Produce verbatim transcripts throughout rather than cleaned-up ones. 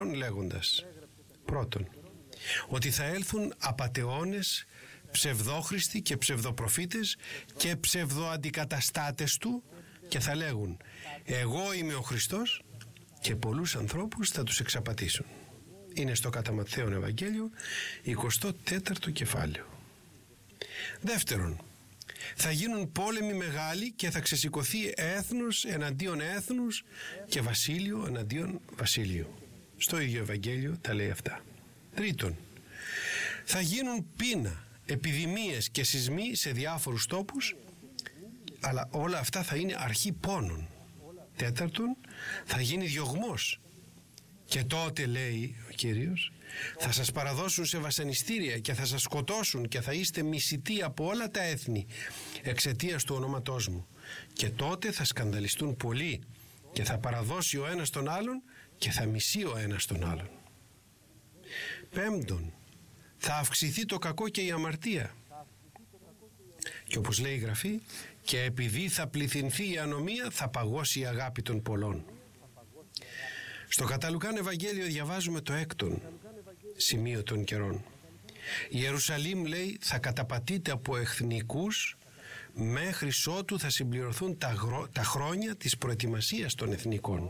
λοιπόν λέγοντας: πρώτον, ότι θα έλθουν απατεώνες, ψευδόχριστοι και ψευδοπροφήτες και ψευδοαντικαταστάτες του και θα λέγουν: εγώ είμαι ο Χριστός, και πολλούς ανθρώπους θα τους εξαπατήσουν. Είναι στο κατά Ματθαίον Ευαγγέλιο, εικοστό τέταρτο κεφάλαιο. Δεύτερον, θα γίνουν πόλεμοι μεγάλοι και θα ξεσηκωθεί έθνος εναντίον έθνους και βασίλειο εναντίον βασίλειου. Στο ίδιο Ευαγγέλιο τα λέει αυτά. Τρίτον, θα γίνουν πείνα, επιδημίες και σεισμοί σε διάφορους τόπους, αλλά όλα αυτά θα είναι αρχή πόνων. Τέταρτον, θα γίνει διωγμός και τότε, λέει ο Κύριος, θα σας παραδώσουν σε βασανιστήρια και θα σας σκοτώσουν και θα είστε μισητοί από όλα τα έθνη εξαιτίας του ονόματός μου, και τότε θα σκανδαλιστούν πολλοί και θα παραδώσει ο ένας τον άλλον και θα μισεί ο ένας τον άλλον. Πέμπτον, θα αυξηθεί το κακό και η αμαρτία, και όπως λέει η Γραφή, και επειδή θα πληθυνθεί η ανομία θα παγώσει η αγάπη των πολλών. Στο κατά Λουκάν Ευαγγέλιο διαβάζουμε το έκτον σημείο των καιρών. Η Ιερουσαλήμ, λέει, θα καταπατείται από εθνικούς μέχρι ότου θα συμπληρωθούν τα, γρο... τα χρόνια της προετοιμασίας των εθνικών.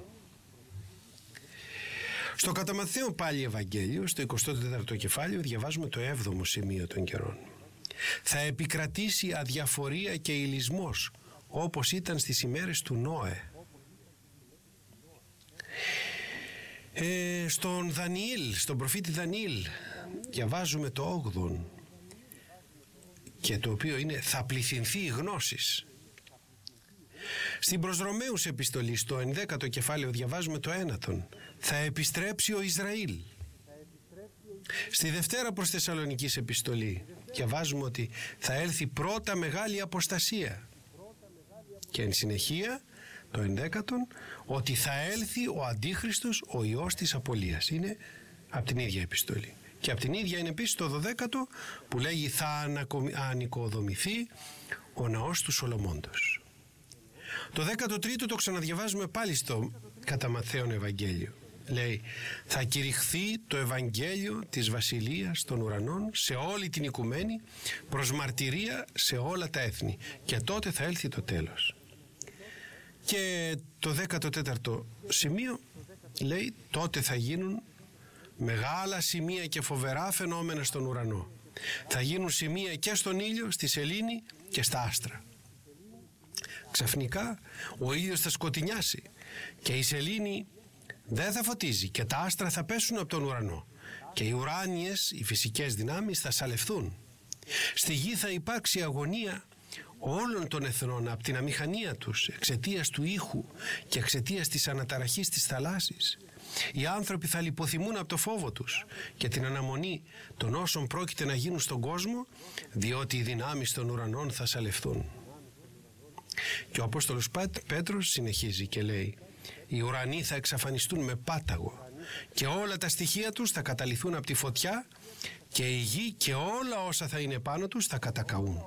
Στο κατά Ματθαίον πάλι Ευαγγέλιο, στο εικοστό τέταρτο κεφάλαιο, διαβάζουμε το έβδομο σημείο των καιρών. Θα επικρατήσει αδιαφορία και ηλισμός, όπως ήταν στις ημέρες του Νόε. Ε, στον Δανιήλ, στον προφήτη Δανιήλ, διαβάζουμε το όγδον, και το οποίο είναι «θα πληθυνθεί η γνώσης». Στην προς Ρωμαίους επιστολή, στο ενδέκατο κεφάλαιο, διαβάζουμε το ένατον, «θα επιστρέψει ο Ισραήλ». Στη Δευτέρα προς Θεσσαλονικής επιστολή διαβάζουμε ότι θα έλθει πρώτα μεγάλη αποστασία, και εν συνεχεία το ενδέκατον ότι θα έλθει ο Αντίχριστος, ο Υιός της Απολίας. Είναι από την ίδια επιστολή. Και από την ίδια είναι επίσης το δωδέκατο που λέγει θα ανοικοδομηθεί ο ναός του Σολομώντος. Το δέκατο τρίτο το ξαναδιαβάζουμε πάλι στο κατά Ματθαίον Ευαγγέλιο. Λέει θα κηρυχθεί το Ευαγγέλιο της Βασιλείας των ουρανών σε όλη την οικουμένη προς μαρτυρία σε όλα τα έθνη, και τότε θα έλθει το τέλος. Και το δέκατο τέταρτο σημείο λέει τότε θα γίνουν μεγάλα σημεία και φοβερά φαινόμενα στον ουρανό. Θα γίνουν σημεία και στον ήλιο, στη σελήνη και στα άστρα. Ξαφνικά ο ήλιος θα σκοτεινιάσει και η σελήνη δεν θα φωτίζει και τα άστρα θα πέσουν από τον ουρανό και οι ουράνιες, οι φυσικές δυνάμεις θα σαλευθούν. Στη γη θα υπάρξει αγωνία όλων των εθνών από την αμηχανία τους εξαιτίας του ήχου και εξαιτίας της αναταραχής της θαλάσσης. Οι άνθρωποι θα λιποθυμούν από το φόβο τους και την αναμονή των όσων πρόκειται να γίνουν στον κόσμο, διότι οι δυνάμεις των ουρανών θα σαλευθούν. Και ο Απόστολος Πέτρος συνεχίζει και λέει οι ουρανοί θα εξαφανιστούν με πάταγο και όλα τα στοιχεία τους θα καταλυθούν από τη φωτιά και η γη και όλα όσα θα είναι πάνω τους θα κατακαούν.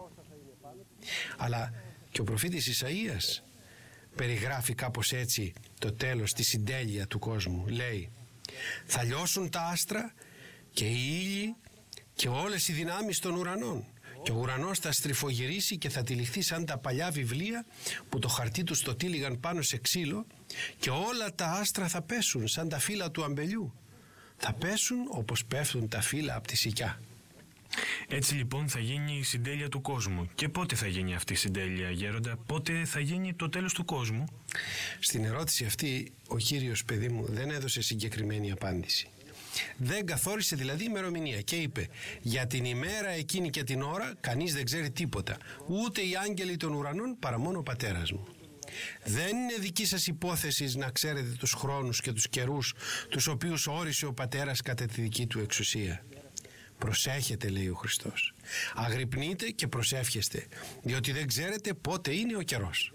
Αλλά και ο προφήτης Ισαΐας περιγράφει κάπως έτσι το τέλος, τη συντέλεια του κόσμου. Λέει θα λιώσουν τα άστρα και οι ήλιοι και όλες οι δυνάμεις των ουρανών και ο ουρανός θα στριφογυρίσει και θα τυλιχθεί σαν τα παλιά βιβλία που το χαρτί τους το τύλιγαν πάνω σε ξύλο και όλα τα άστρα θα πέσουν σαν τα φύλλα του αμπελιού. Θα πέσουν όπως πέφτουν τα φύλλα από τη σικιά. Έτσι λοιπόν θα γίνει η συντέλεια του κόσμου. Και πότε θα γίνει αυτή η συντέλεια, γέροντα, πότε θα γίνει το τέλος του κόσμου? Στην ερώτηση αυτή ο Κύριος, παιδί μου, δεν έδωσε συγκεκριμένη απάντηση. Δεν καθόρισε δηλαδή ημερομηνία και είπε για την ημέρα εκείνη και την ώρα κανείς δεν ξέρει τίποτα, ούτε οι άγγελοι των ουρανών παρά μόνο ο Πατέρας μου. Δεν είναι δική σας υπόθεση να ξέρετε τους χρόνους και τους καιρούς τους οποίους όρισε ο Πατέρας κατά τη δική του εξουσία. Προσέχετε, λέει ο Χριστός, αγρυπνείτε και προσεύχεστε, διότι δεν ξέρετε πότε είναι ο καιρός.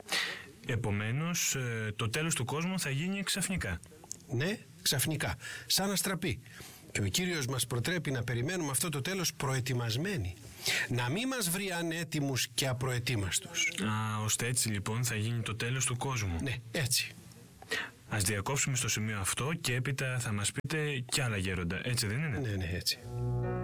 Επομένως το τέλος του κόσμου θα γίνει ξαφνικά. Ναι, ξαφνικά, σαν αστραπή. Και ο Κύριος μας προτρέπει να περιμένουμε αυτό το τέλος προετοιμασμένοι. Να μην μας βρει ανέτοιμους και απροετοίμαστους. Α, ώστε έτσι λοιπόν θα γίνει το τέλος του κόσμου. Ναι, έτσι. Ας διακόψουμε στο σημείο αυτό και έπειτα θα μας πείτε κι άλλα, γέροντα, έτσι δεν είναι? Ναι, ναι, έτσι.